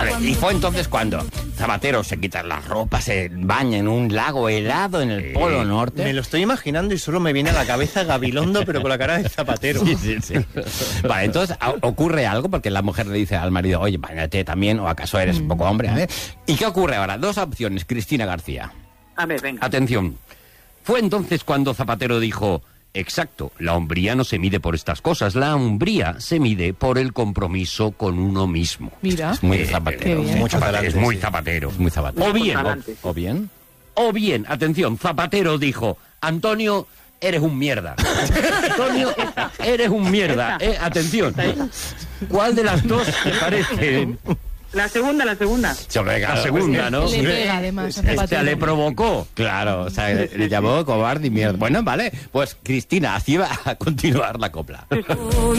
Vale, y fue entonces cuando Zapatero se quita las ropas, se baña en un lago helado en el Polo Norte. Me lo estoy imaginando y solo me viene a la cabeza Gabilondo, pero con la cara de Zapatero. Sí. Vale, entonces ocurre algo porque la mujer le dice al marido, oye, báñate también, o acaso eres un poco hombre. A ver. ¿Y qué ocurre ahora? Dos opciones, Cristina García. A ver, venga. Atención. Fue entonces cuando Zapatero dijo, exacto, la hombría no se mide por estas cosas, la hombría se mide por el compromiso con uno mismo. Mira. Es muy Zapatero. Mucho para Es adelante, muy sí. Zapatero. Es muy Zapatero. O bien, atención, Zapatero dijo, Antonio, eres un mierda. Antonio, eres un mierda. Atención. ¿Cuál de las dos te parece? La segunda. La segunda, ¿no? Le pega, además, a Este Zapatero. le provocó. Claro, o sea, le llamó cobarde y mierda. Bueno, vale, pues Cristina, así va a continuar la copla.